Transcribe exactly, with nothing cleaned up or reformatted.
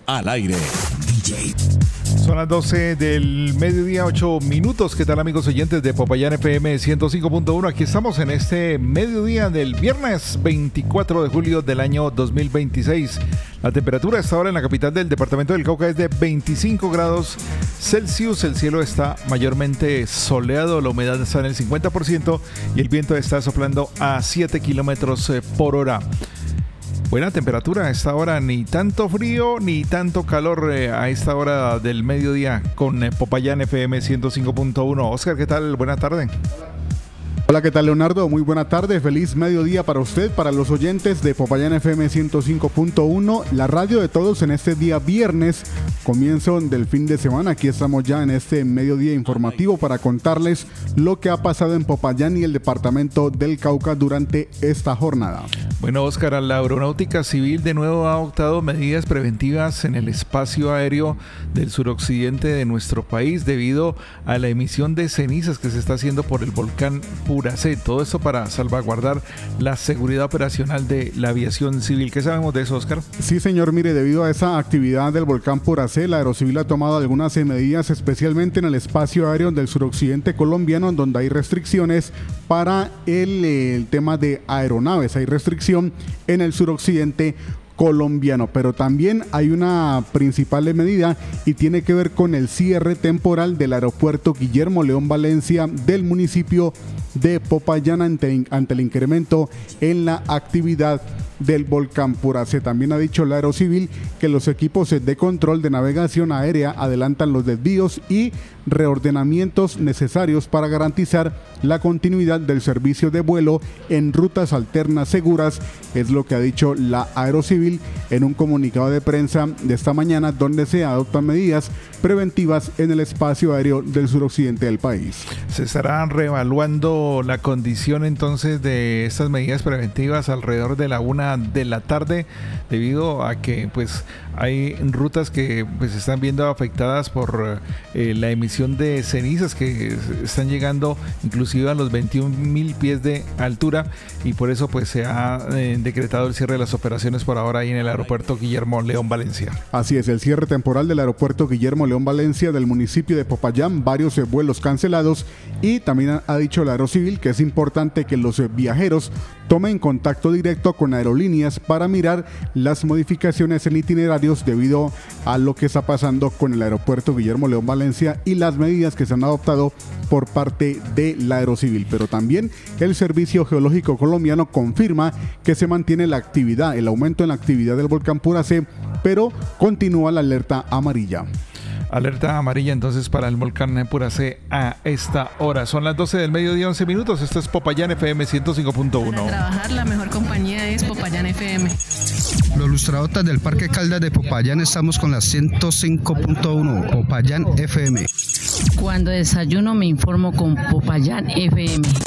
al aire. D J. Son las doce del mediodía, ocho minutos. ¿Qué tal, amigos oyentes de Popayán F M ciento cinco punto uno? Aquí estamos en este mediodía del viernes veinticuatro de julio del año dos mil veintiséis. La temperatura a esta hora en la capital del departamento del Cauca es de veinticinco grados Celsius. El cielo está mayormente soleado, la humedad está en el cincuenta por ciento y el viento está soplando a siete kilómetros por hora. Buena temperatura a esta hora, ni tanto frío ni tanto calor eh, a esta hora del mediodía con eh, Popayán F M ciento cinco punto uno. Oscar, ¿qué tal? Buena tarde. Hola, ¿qué tal, Leonardo? Muy buena tarde, feliz mediodía para usted, para los oyentes de Popayán F M ciento cinco punto uno, la radio de todos en este día viernes, comienzo del fin de semana. Aquí estamos ya en este mediodía informativo para contarles lo que ha pasado en Popayán y el departamento del Cauca durante esta jornada. Bueno, Oscar, la Aeronáutica Civil de nuevo ha adoptado medidas preventivas en el espacio aéreo del suroccidente de nuestro país debido a la emisión de cenizas que se está haciendo por el volcán Puracé. Todo esto para salvaguardar la seguridad operacional de la aviación civil. ¿Qué sabemos de eso, Oscar? Sí, señor, mire, debido a esa actividad del volcán Puracé, la Aerocivil ha tomado algunas medidas, especialmente en el espacio aéreo del suroccidente colombiano, donde hay restricciones para el, el tema de aeronaves. Hay restricciones en el suroccidente colombiano, pero también hay una principal medida y tiene que ver con el cierre temporal del aeropuerto Guillermo León Valencia del municipio de Popayán ante, ante el incremento en la actividad del volcán Puracé. También ha dicho la Aerocivil que los equipos de control de navegación aérea adelantan los desvíos y reordenamientos necesarios para garantizar la continuidad del servicio de vuelo en rutas alternas seguras, es lo que ha dicho la Aerocivil en un comunicado de prensa de esta mañana, donde se adoptan medidas preventivas en el espacio aéreo del suroccidente del país. Se estará reevaluando la condición entonces de estas medidas preventivas alrededor de la una de la tarde, debido a que pues hay rutas que pues están viendo afectadas por eh, la emisión de cenizas que están llegando inclusive a los veintiún mil pies de altura, y por eso pues se ha eh, decretado el cierre de las operaciones por ahora ahí en el aeropuerto Guillermo León Valencia. Así es, el cierre temporal del aeropuerto Guillermo León Valencia del municipio de Popayán, varios eh, vuelos cancelados, y también ha dicho la Aerocivil que es importante que los eh, viajeros tomen contacto directo con aerolíneas para mirar las modificaciones en itinerarios debido a lo que está pasando con el aeropuerto Guillermo León Valencia y las medidas que se han adoptado por parte de la Aerocivil. Pero también el Servicio Geológico Colombiano confirma que se mantiene la actividad, el aumento en la actividad del volcán Puracé, pero continúa la alerta amarilla. Alerta amarilla entonces para el volcán Puracé a esta hora. Son las doce del mediodía, once minutos. Esto es Popayán F M ciento cinco punto uno. Para trabajar, la mejor compañía es Popayán F M. Los lustradotas del Parque Caldas de Popayán estamos con la ciento cinco punto uno, Popayán F M. Cuando desayuno me informo con Popayán F M.